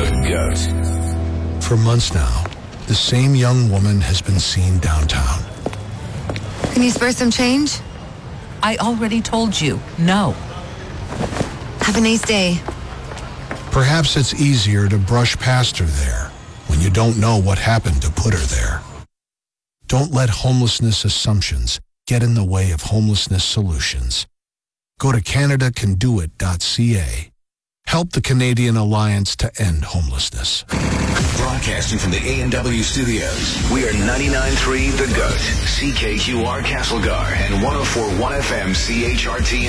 The GOAT. For months now, the same young woman has been seen downtown. Can you spare some change? I already told you, no. Have a nice day. Perhaps it's easier to brush past her there when you don't know what happened to put her there. Don't let homelessness assumptions get in the way of homelessness solutions. Go to CanadaCanDoIt.ca. Help the Canadian Alliance to End Homelessness. Broadcasting from the A&W studios, we are 99.3 The GOAT, CKQR Castlegar, and 104.1 FM CHRT